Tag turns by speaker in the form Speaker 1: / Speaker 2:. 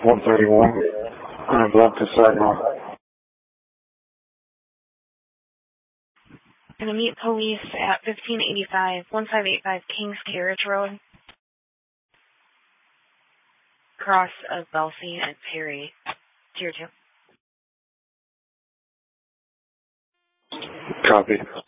Speaker 1: 131. I've left the signal.
Speaker 2: Gonna meet police at 1585 King's Carriage Road. Cross of Belsey and Perry. Tier 2.
Speaker 1: Copy.